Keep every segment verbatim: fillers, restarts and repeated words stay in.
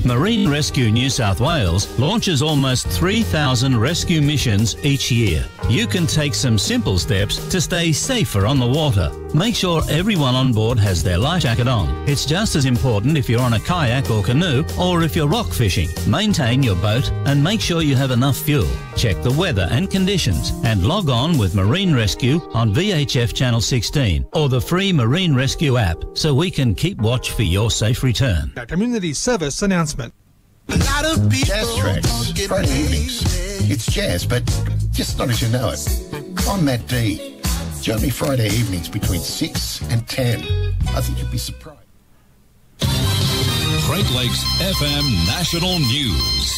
Marine Rescue New South Wales launches almost three thousand rescue missions each year. You can take some simple steps to stay safer on the water. Make sure everyone on board has their life jacket on. It's just as important if you're on a kayak or canoe or if you're rock fishing. Maintain your boat and make sure you have enough fuel. Check the weather and conditions and log on with Marine Rescue on V H F Channel sixteen or the free Marine Rescue app so we can keep watch for your safe return. A community service announcement. Jazz Tracks, Friday evenings. It's jazz, but just not as you know it. I'm Matt D. Join me Friday evenings between six and ten. I think you'd be surprised. Great Lakes F M National News.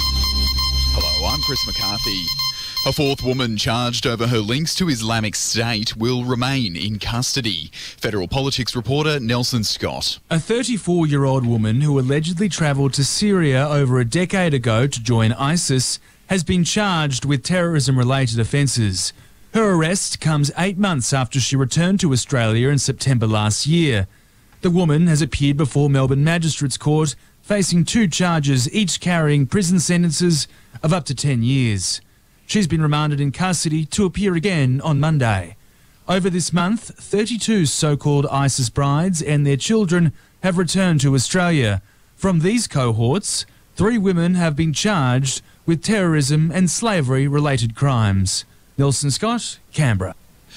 Hello, I'm Chris McCarthy. A fourth woman charged over her links to Islamic State will remain in custody. Federal politics reporter Nelson Scott. A thirty-four-year-old woman who allegedly travelled to Syria over a decade ago to join ISIS has been charged with terrorism-related offences. Her arrest comes eight months after she returned to Australia in September last year. The woman has appeared before Melbourne Magistrates Court, facing two charges, each carrying prison sentences of up to ten years. She's been remanded in custody to appear again on Monday. Over this month, thirty-two so-called ISIS brides and their children have returned to Australia. From these cohorts, three women have been charged with terrorism and slavery-related crimes. Nelson Scott, Canberra.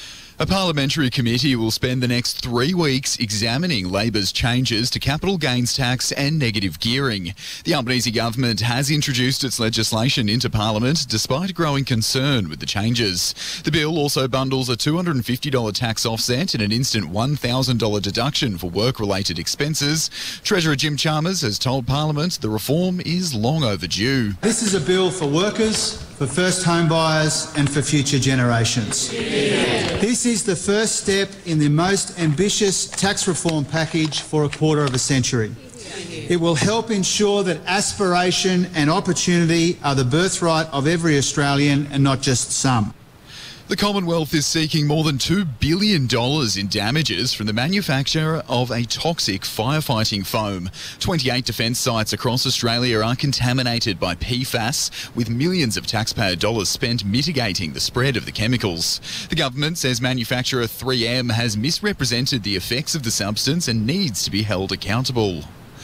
A parliamentary committee will spend the next three weeks examining Labor's changes to capital gains tax and negative gearing. The Albanese government has introduced its legislation into Parliament despite growing concern with the changes. The bill also bundles a two hundred fifty dollars tax offset and an instant one thousand dollars deduction for work-related expenses. Treasurer Jim Chalmers has told Parliament the reform is long overdue. This is a bill for workers, for first home buyers and for future generations. Yeah. This is the first step in the most ambitious tax reform package for a quarter of a century. It will help ensure that aspiration and opportunity are the birthright of every Australian and not just some. The Commonwealth is seeking more than two billion dollars in damages from the manufacturer of a toxic firefighting foam. twenty-eight defence sites across Australia are contaminated by P FAS, with millions of taxpayer dollars spent mitigating the spread of the chemicals. The government says manufacturer three M has misrepresented the effects of the substance and needs to be held accountable.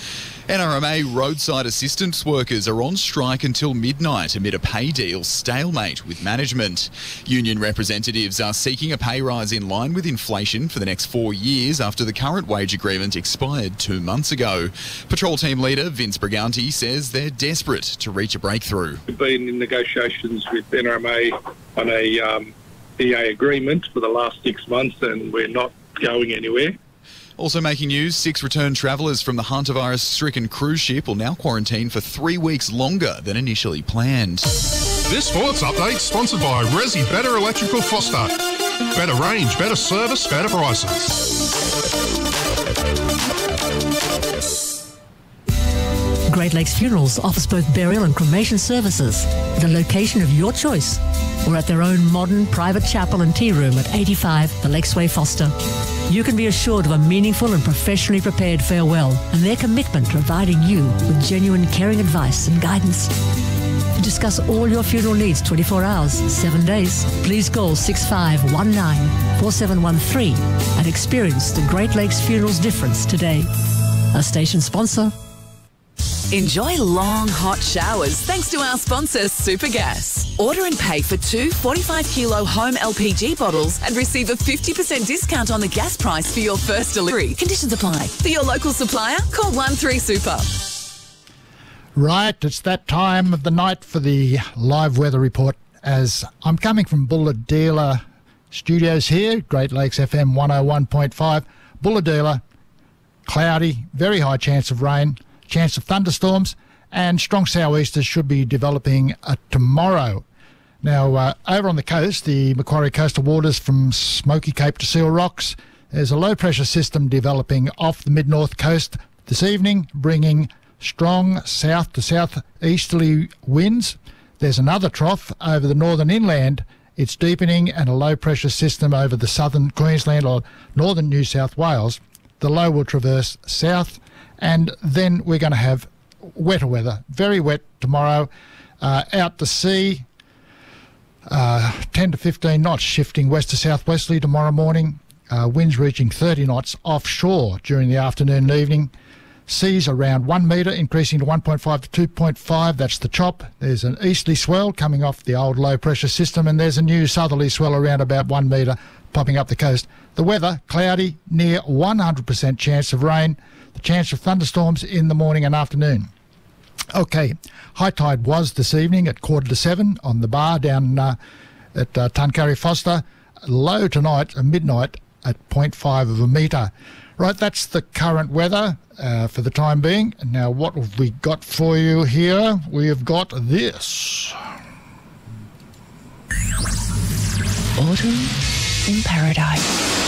N R M A roadside assistance workers are on strike until midnight amid a pay deal stalemate with management. Union representatives are seeking a pay rise in line with inflation for the next four years after the current wage agreement expired two months ago. Patrol team leader Vince Briganti says they're desperate to reach a breakthrough. We've been in negotiations with N R M A on a um, E A agreement for the last six months and we're not going anywhere. Also making news, six returned travellers from the hantavirus-stricken cruise ship will now quarantine for three weeks longer than initially planned. This sports update sponsored by Resi Better Electrical Foster. Better range, better service, better prices. Great Lakes Funerals offers both burial and cremation services at a location of your choice or at their own modern private chapel and tea room at eighty-five The Lakesway Foster. You can be assured of a meaningful and professionally prepared farewell and their commitment to providing you with genuine caring advice and guidance. To discuss all your funeral needs twenty-four hours, seven days, please call six five one nine, four seven one three and experience the Great Lakes Funerals difference today. A station sponsor. Enjoy long, hot showers thanks to our sponsor, Supergas. Order and pay for two forty-five kilo home L P G bottles and receive a fifty percent discount on the gas price for your first delivery. Conditions apply. For your local supplier, call one three super. Right, it's that time of the night for the live weather report. As I'm coming from Bulahdelah Studios here, Great Lakes F M one oh one point five. Bulahdelah, cloudy, very high chance of rain. Chance of thunderstorms and strong sou'easters should be developing uh, tomorrow. Now, uh, over on the coast, the Macquarie coastal waters from Smoky Cape to Seal Rocks, there's a low-pressure system developing off the mid-north coast this evening, bringing strong south to south-easterly winds. There's another trough over the northern inland. It's deepening, and a low-pressure system over the southern Queensland or northern New South Wales. The low will traverse south, and then we're going to have wetter weather, very wet tomorrow. Uh, out to sea, uh, ten to fifteen knots, shifting west to southwesterly tomorrow morning. Uh, winds reaching thirty knots offshore during the afternoon and evening. Seas around one metre, increasing to one point five to two point five. That's the chop. There's an easterly swell coming off the old low-pressure system, and there's a new southerly swell around about one metre popping up the coast. The weather, cloudy, near one hundred percent chance of rain. The chance of thunderstorms in the morning and afternoon. Okay, high tide was this evening at quarter to seven on the bar down uh, at uh, Tuncurry Foster. Low tonight, at midnight, at zero point five of a metre. Right, that's the current weather uh, for the time being. Now, what have we got for you here? We have got this. Autumn in Paradise.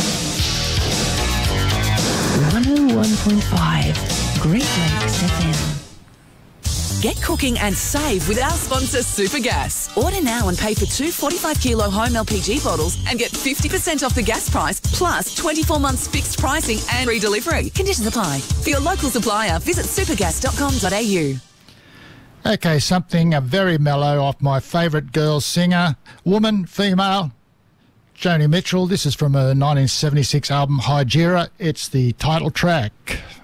one oh one point five Great Lakes F M. Get cooking and save with our sponsor Supergas. Order now and pay for two forty-five kilo home L P G bottles and get fifty percent off the gas price plus twenty-four months fixed pricing and free delivery. Conditions apply. For your local supplier, visit supergas dot com dot a u. Okay, something uh, very mellow off my favourite girl singer, woman, female, Joni Mitchell. This is from her nineteen seventy-six album Hygeria. It's the title track.